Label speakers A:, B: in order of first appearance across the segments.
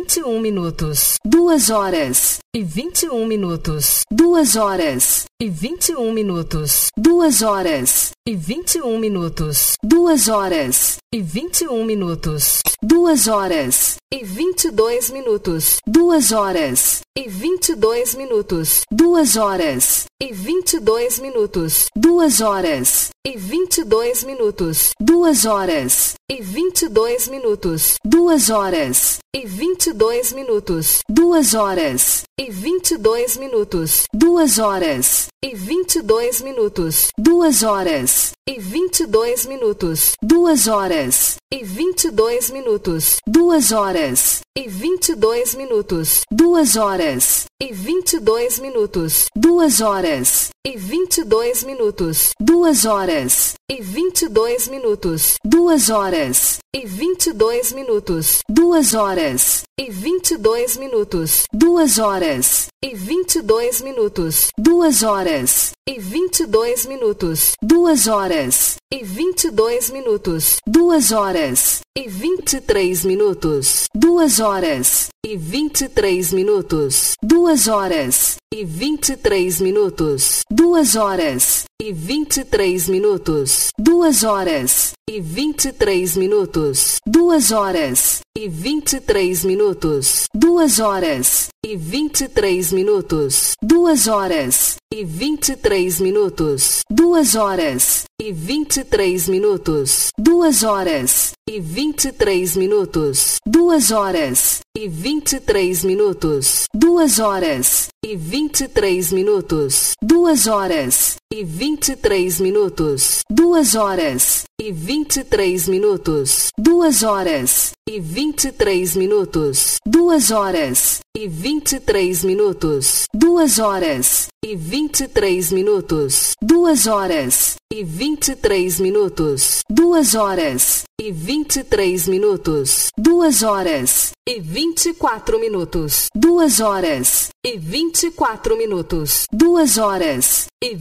A: 21 minutos.
B: 2 horas
A: e 21 minutos.
B: 2 horas
A: e 21 minutos.
B: 2 horas
A: e 21 minutos.
B: 2 horas
A: e 21 minutos.
B: 2 horas
A: e 22 minutos.
B: 2 horas
A: e 22 minutos.
B: 2 horas
A: e 22 minutos.
B: 2 horas
A: e 22 minutos.
B: 2 horas
A: e 22 minutos.
B: 2 horas
A: e 22 minutos.
B: 2 horas
A: e 22 minutos.
B: 2 horas
A: e 22 minutos.
B: 2 horas
A: e 22 minutos.
B: 2 horas
A: e 22 minutos.
B: 2 horas
A: e 22 minutos.
B: 2 horas
A: e 22 minutos.
B: 2 horas
A: e 22 minutos.
B: 2 horas
A: e 22 minutos.
B: 2 horas
A: e 22 minutos.
B: 2 horas
A: e 22 minutos.
B: 2 horas
A: e 22 minutos.
B: 2 horas
A: e 22 minutos.
B: 2 horas
A: e 22 minutos.
B: 2 horas
A: e 23 minutos.
B: 2 horas
A: e 23 minutos.
B: 2 horas
A: e 23 minutos.
B: 2 horas
A: e 23 minutos.
B: 2 horas
A: e 23 minutos.
B: 2 horas
A: e 23 minutos.
B: 2 horas
A: e 23 minutos.
B: 2 horas
A: e 23 minutos.
B: 2 horas
A: e 23 minutos.
B: 2 horas
A: e 23 minutos.
B: 2 horas
A: e 23 minutos.
B: 2 horas
A: e 23 minutos.
B: 2 horas
A: e 23 minutos.
B: 2 horas
A: e 23 minutos.
B: 2 horas
A: e 23 minutos.
B: 2 horas
A: e 23 minutos.
B: 2 horas
A: e 23 minutos.
B: 2 horas
A: e 23 minutos.
B: 2 horas
A: e 23 minutos.
B: 2 horas
A: e 24 minutos.
B: 2 horas
A: e 24 minutos.
B: 2 horas
A: e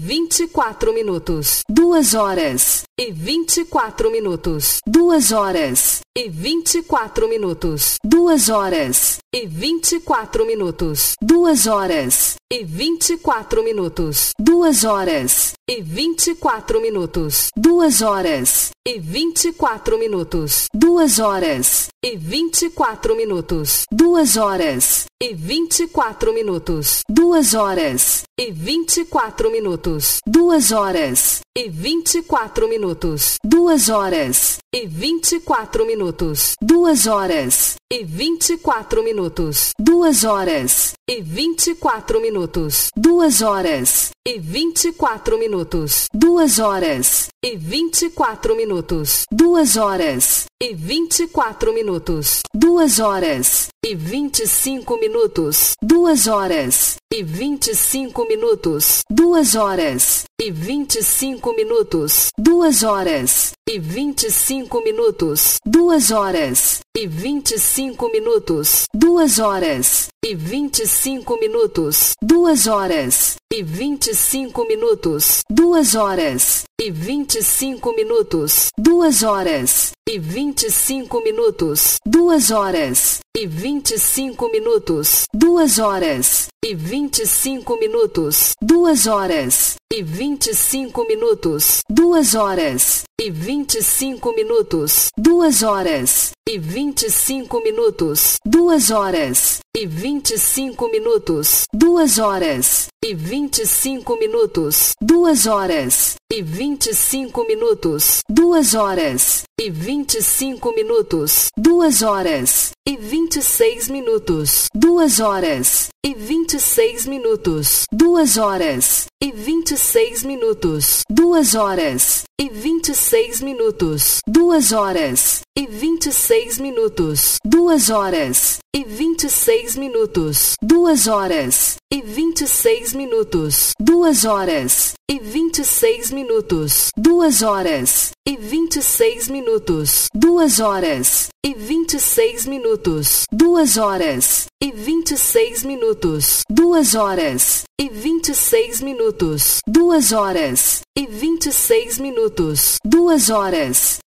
A: 24 minutos.
B: 2 horas
A: e 24 minutos.
B: 2 horas
A: e 24 minutos.
B: 2 horas
A: e 24 minutos.
B: 2 horas
A: e 24 minutos.
B: 2 horas
A: e 24 minutos.
B: 2 horas
A: e 24 minutos.
B: 2 horas
A: e 24 minutos.
B: 2 horas
A: e 24 minutos.
B: 2 horas
A: e 24 minutos.
B: 2 horas
A: e 24 minutos.
B: 2 horas
A: e 24 minutos.
B: 2 horas
A: e 24 minutos.
B: 2 horas
A: e 24 minutos.
B: 2 horas
A: e 24 minutos.
B: 2 horas
A: e 24 minutos.
B: 2 horas
A: e 24 minutos.
B: 2 horas
A: e 25 minutos.
B: 2 horas
A: e 25 minutos.
B: 2 horas
A: e 25 minutos.
B: 2 horas
A: e 25 minutos.
B: 2 horas
A: e 25 minutos.
B: 2 horas
A: e 25 minutos.
B: 2 horas
A: e 25 minutos.
B: 2 horas
A: e 25 minutos.
B: 2 horas
A: e 25 minutos.
B: 2 horas
A: e 25 minutos.
B: 2 horas
A: e 25 minutos.
B: 2 horas
A: e 25 minutos.
B: 2 horas
A: e 25 minutos.
B: 2 horas
A: e 25 minutos.
B: 2 horas
A: e 25 minutos.
B: 2 horas
A: e 25 minutos.
B: 2 horas
A: e 25 minutos.
B: 2 horas
A: e 25 minutos.
B: 2 horas
A: e 26 minutos.
B: 2 horas
A: e 26 minutos.
B: 2 horas
A: e 26 minutos.
B: 2 horas
A: e 26 minutos.
B: 2 horas
A: e 26 minutos.
B: 2 horas
A: e 26 minutos.
B: 2 horas
A: e 26 minutos.
B: 2 horas
A: e 26 minutos.
B: 2 horas
A: e 26 minutos.
B: 2 horas
A: e 26 minutos.
B: 2 horas
A: e 26 minutos.
B: 2 horas
A: e 26 minutos.
B: 2 horas
A: e 26 minutos.
B: 2 horas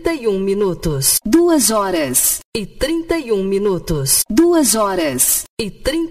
A: minutos.
B: 2 horas
A: e 31 minutos.
B: 2 horas
A: e 31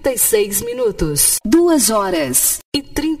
A: 36 minutos.
B: 2 horas
A: e 30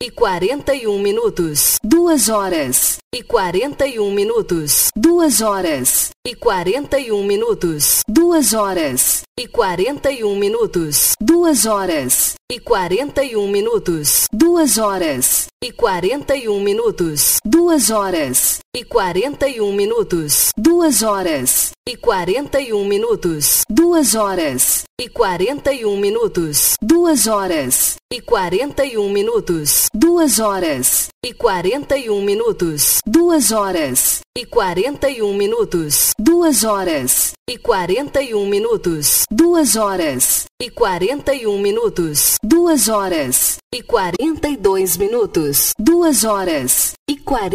A: e 41 minutos.
B: 2 horas
A: e 41 minutos.
B: 2 horas
A: e 41 minutos.
B: 2 horas
A: e 41 minutos.
B: 2 horas
A: e 41 minutos.
B: 2 horas
A: e 41 minutos.
B: 2 horas
A: e 41 minutos.
B: 2 horas
A: e 41 minutos.
B: 2 horas
A: e 41 minutos.
B: 2 horas
A: e 41 minutos.
B: 2 horas
A: e 41 minutos.
B: 2 horas
A: e 41 minutos.
B: 2 horas
A: e 41 minutos.
B: 2 horas
A: e 41 minutos.
B: 2 horas
A: e 42 minutos.
B: 2 horas
A: e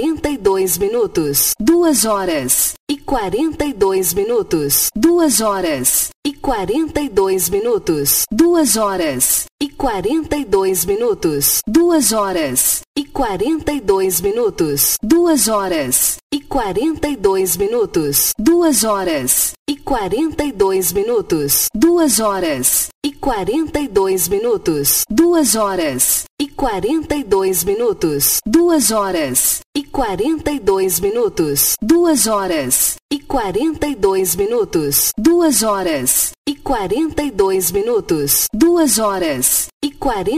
A: 42 minutos.
B: 2 horas
A: e 42 minutos.
B: 2 horas
A: e 42 minutos.
B: 2 horas
A: e 42 minutos.
B: 2 horas
A: e 42 minutos.
B: 2 horas
A: e 42 minutos.
B: 2 horas
A: e 42 minutos.
B: 2 horas
A: e 42 minutos.
B: 2 horas
A: e 42 minutos.
B: 2 horas
A: e 42 minutos.
B: 2 horas
A: e 42 minutos.
B: 2 horas
A: e 42 minutos.
B: 2 horas
A: e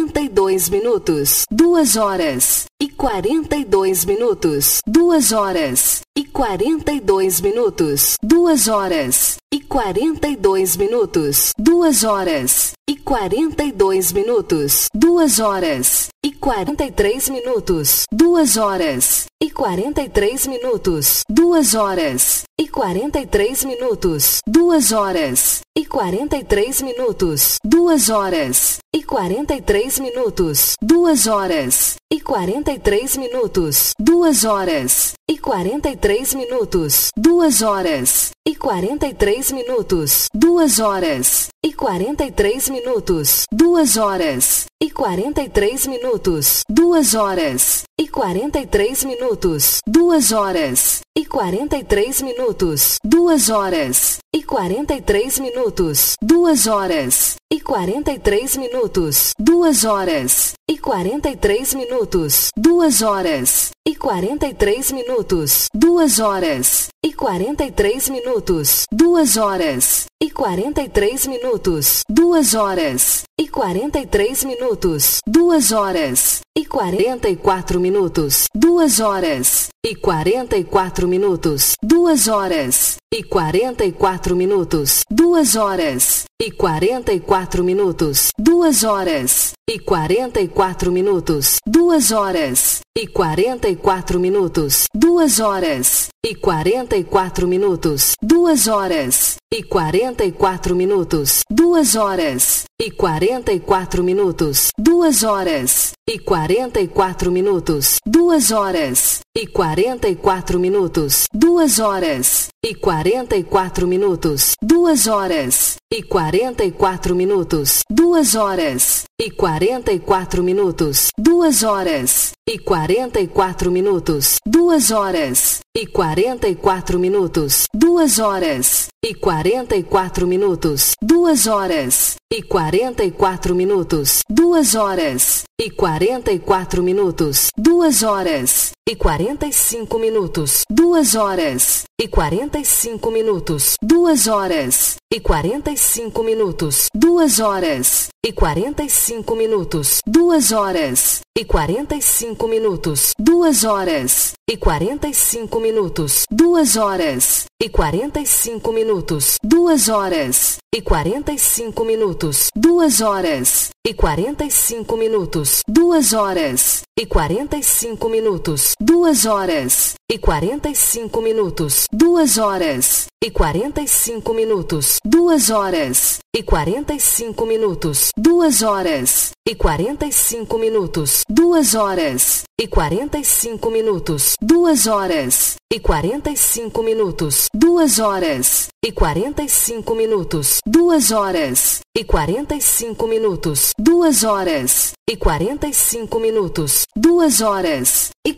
A: 42 minutos.
B: 2 horas
A: e 42 minutos.
B: 2 horas
A: e 42 minutos.
B: 2 horas
A: e 42 minutos.
B: 2 horas
A: e 42 minutos.
B: 2 horas
A: e 43 minutos.
B: 2 horas
A: e 43 minutos.
B: 2 horas
A: e 43 minutos.
B: 2 horas
A: e 43 minutos.
B: 2 horas
A: e 43 minutos.
B: 2 horas
A: e 43 minutos.
B: 2 horas
A: e 43 minutos.
B: 2 horas
A: e 43 minutos.
B: 2 horas
A: e 43 minutos.
B: 2 horas
A: e 43 minutos.
B: 2 horas
A: e 43 minutos.
B: 2 horas
A: e 43 minutos.
B: 2 horas
A: e 43 minutos.
B: 2 horas
A: e 43 minutos.
B: 2 horas
A: e 43 minutos.
B: 2 horas
A: e 43 minutos.
B: 2 horas
A: e 43 minutos.
B: 2 horas
A: e 43 minutos.
B: 2 horas
A: e 43 minutos.
B: 2 horas
A: e 44 minutos.
B: 2 horas
A: e 44 minutos.
B: 2 horas
A: e 44 minutos.
B: 2 horas
A: e 44 minutos.
B: 2 horas
A: e 44 minutos.
B: 2 horas
A: e 44 minutos.
B: 2 horas
A: e 44 minutos.
B: 2 horas
A: e 44 minutos.
B: 2 horas
A: e 44 minutos.
B: 2 horas
A: e 44 minutos.
B: 2 horas
A: e 44 minutos.
B: 2 horas
A: e 44 minutos.
B: 2 horas
A: e 44 minutos.
B: 2 horas
A: e 44 minutos.
B: 2 horas
A: e 44 minutos.
B: 2 horas
A: e 44 minutos.
B: 2 horas
A: e 44 minutos.
B: 2 horas
A: e 44 minutos.
B: 2 horas
A: e 44 minutos.
B: 2 horas
A: e 45 minutos.
B: 2 horas
A: e 45 minutos.
B: 2 horas
A: e 45 minutos.
B: 2 horas
A: e 45 minutos.
B: 2 horas
A: e 45 minutos.
B: 2 horas
A: e 45 minutos.
B: 2 horas
A: e 45 minutos.
B: 2 horas
A: e 45 minutos.
B: 2 horas
A: e 45 minutos.
B: 2 horas
A: e 45 minutos.
B: 2 horas
A: e 45 minutos.
B: 2 horas
A: e 45 minutos.
B: 2 horas
A: e 45 minutos.
B: 2 horas
A: e 45 minutos.
B: 2 horas
A: e 45 minutos.
B: 2 horas
A: e 45 minutos.
B: 2 horas
A: e 45 minutos.
B: 2 horas
A: e 45 minutos.
B: 2 horas
A: e 45 minutos.
B: 2 horas
A: e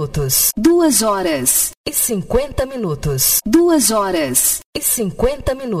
A: minutos.
B: 2 horas
A: e 50 minutos.
B: 2 horas
A: e 50 minutos.